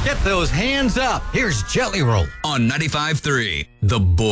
Get those hands up. Here's Jelly Roll. On 95.3, The Boy.